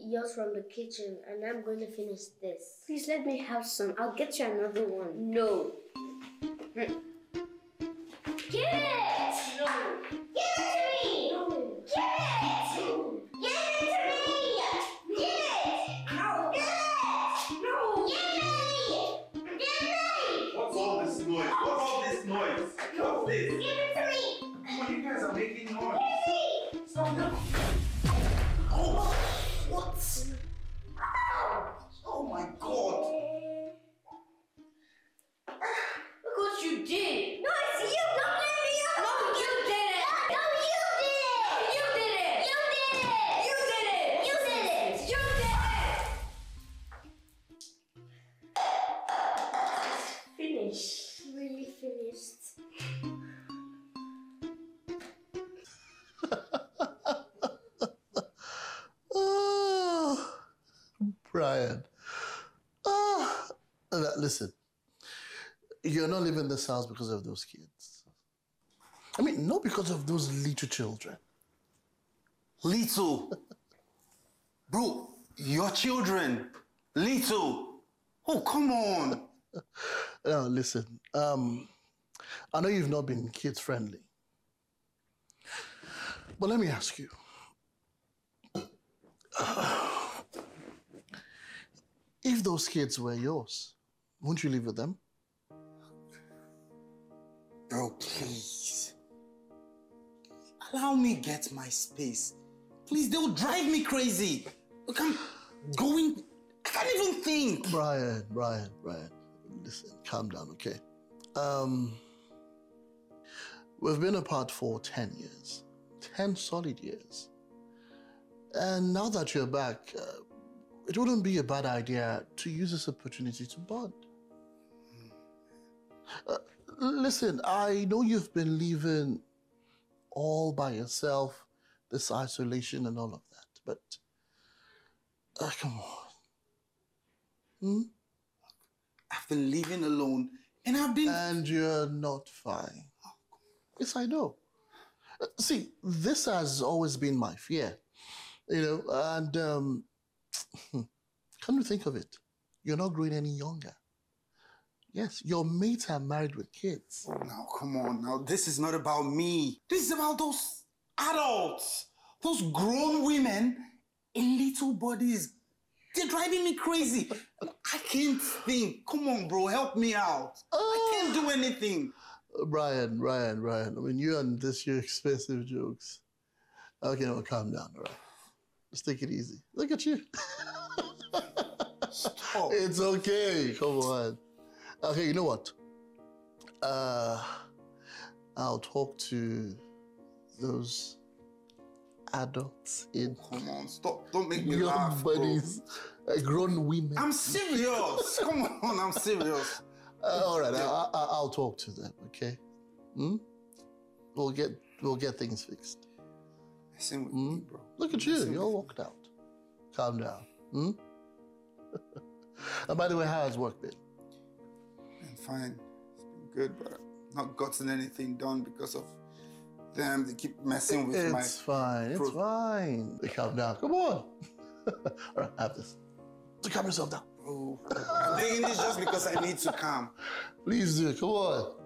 yours from the kitchen, and I'm going to finish this. Please let me have some. I'll get you another one. No. Give it! No. Give it to me! No. Give it! Give it to me! Give it! No. Give it! No. Give me! Give me! What's all this noise? What's all this noise? What's this? Give it to me! Come on, you guys are making noise. Give me! Stop them. Oh, what? Oh my God. Look what you did. No, it's you! Don't let me up! No, you did it. No, you did it! You did it. You did it! You did it. You did it! You did it. Finish. Really finished. Brian. Listen, you're not leaving this house because of those kids. I mean, not because of those little children. Little. Bro, your children. Little. Oh, come on. Now, listen, I know you've not been kids friendly. But let me ask you. If those kids were yours, wouldn't you live with them? Bro, please. Allow me get my space. Please, they'll drive me crazy. Look, I can't even think. Brian, listen, calm down, okay? We've been apart for 10 years. 10 solid years. And now that you're back, it wouldn't be a bad idea to use this opportunity to bond. Listen, I know you've been living all by yourself, this isolation and all of that, but come on. I've been living alone and And you're not fine. Yes, I know. See, this has always been my fear, and come to think of it, you're not growing any younger. Yes, your mates are married with kids. Now, come on. Now, this is not about me. This is about those adults. Those grown women in little bodies. They're driving me crazy. I can't think. Come on, bro. Help me out. I can't do anything. Brian. I mean, you and your expensive jokes. Okay, now calm down, all right? Just take it easy. Look at you. Stop. It's okay. Come on. Okay, you know what? I'll talk to those adults in. Come on, stop. Don't make me young laugh, buddies, grown women. I'm serious. Come on, I'm serious. All right, I'll talk to them. Okay. We'll get things fixed. Same with me, bro. Look at you. You're all walked out. Calm down. And by the way, how has work been? I'm fine. It's been good, but I've not gotten anything done because of them. They keep messing with my... It's fine. It's fine. Calm down. Come on. All right, have this. So calm yourself down. Bro, I'm doing this just because I need to calm. Please do. Come on.